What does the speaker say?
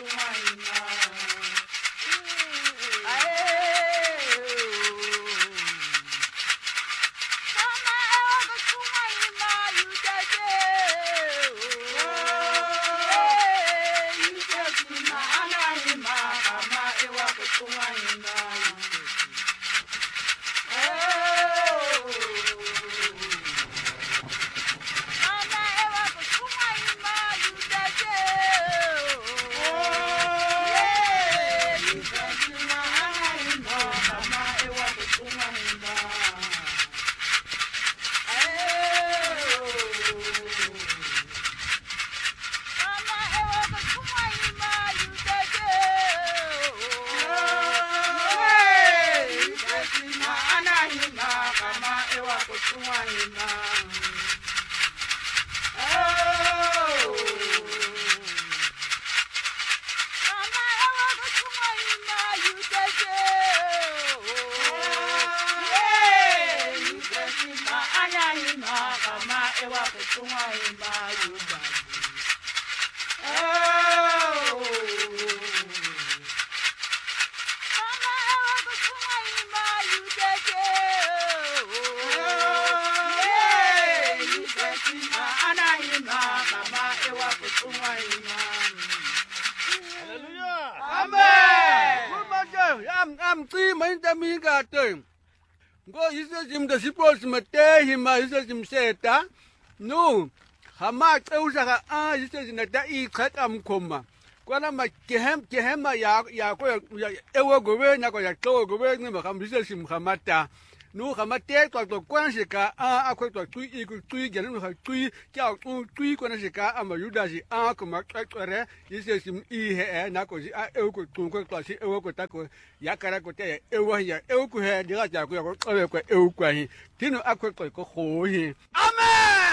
Go isesim the sipos mate him isesim seta. No, Hamak Usaka is in a day cut koma. Kwana Kehema Yako Ewa Gove, Nakoya Klo Gove, Hamisim Hamata. No Hamate, to Quanshika, aqua to 2 equal 3, General 3, Cow 3 Quanashika, Amayudashi, Kumak, is him E. Nakosi, Elko, Tunko, Elko, Yakarakote, Ewa, Elko, Yaku, Elko, Tino Aqua, Ho. Amen!